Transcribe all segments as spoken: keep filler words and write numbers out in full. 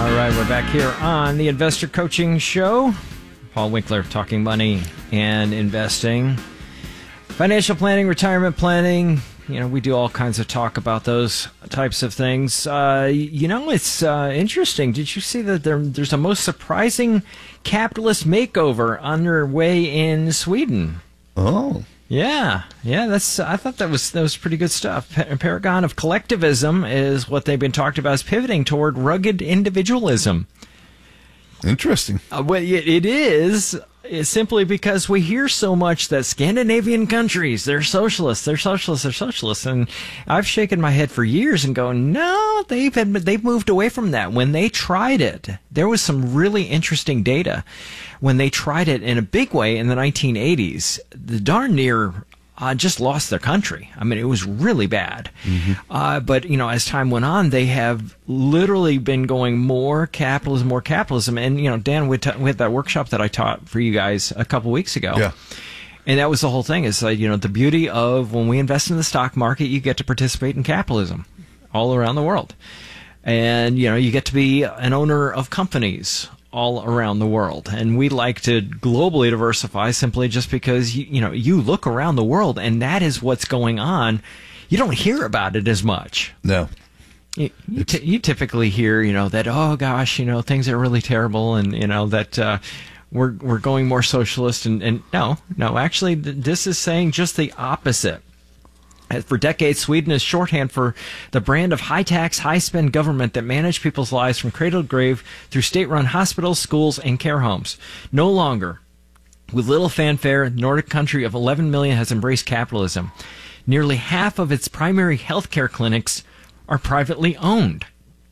All right, we're back here on the Investor Coaching Show. Paul Winkler talking money and investing, financial planning, retirement planning. You know, we do all kinds of talk about those types of things. Uh, you know, it's uh, interesting. Did you see that there, there's a most surprising capitalist makeover underway in Sweden? Oh. Yeah, yeah, that's. I thought that was that was pretty good stuff. A paragon of collectivism is what they've been talked about as pivoting toward rugged individualism. Interesting. Uh, well, it, it is is simply because we hear so much that Scandinavian countries, they're socialists, they're socialists, they're socialists, and I've shaken my head for years and go, no, they've had, they've moved away from that. When they tried it, there was some really interesting data. When they tried it in a big way in the nineteen eighties, the darn near uh, just lost their country. I mean, it was really bad. Mm-hmm. Uh, but, you know, as time went on, they have literally been going more capitalism, more capitalism. And, you know, Dan, we, t- we had that workshop that I taught for you guys a couple weeks ago. Yeah. And that was the whole thing is, uh, you know, the beauty of when we invest in the stock market, you get to participate in capitalism all around the world. And, you know, you get to be an owner of companies all around the world. And we like to globally diversify simply just because, you, you know, you look around the world and that is what's going on. You don't hear about it as much. No. You, you, t- you typically hear, you know, that, oh, gosh, you know, things are really terrible and, you know, that uh, we're we're going more socialist. And, and no, no, actually, th- this is saying just the opposite. For decades, Sweden is shorthand for the brand of high-tax, high-spend government that managed people's lives from cradle to grave through state-run hospitals, schools, and care homes. No longer, with little fanfare, the Nordic country of eleven million has embraced capitalism. Nearly half of its primary health care clinics are privately owned.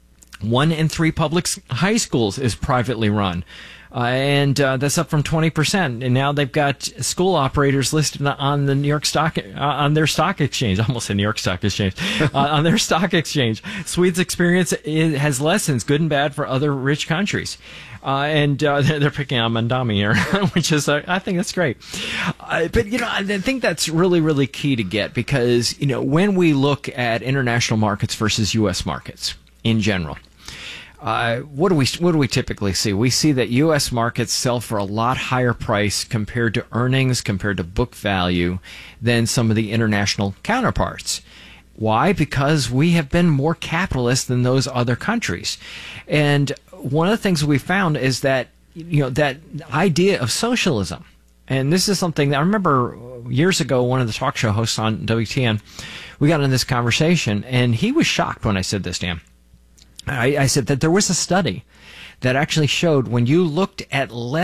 One in three public high schools is privately run. Uh, and uh, that's up from twenty percent. And now they've got school operators listed on the New York Stock, uh, on their stock exchange. I almost said New York Stock Exchange. uh, on their stock exchange. Sweden's experience is, has lessons, good and bad, for other rich countries. Uh, and uh, they're picking on Mandami here, which is, uh, I think that's great. Uh, but, you know, I think that's really, really key to get because, you know, when we look at international markets versus U S markets in general, Uh, what do we what do we typically see? We see that U S markets sell for a lot higher price compared to earnings, compared to book value, than some of the international counterparts. Why? Because we have been more capitalist than those other countries. And one of the things we found is that, you know, that idea of socialism. And this is something that I remember years ago, one of the talk show hosts on W T N, we got in this conversation, and he was shocked when I said this, Dan. I, I said that there was a study that actually showed when you looked at less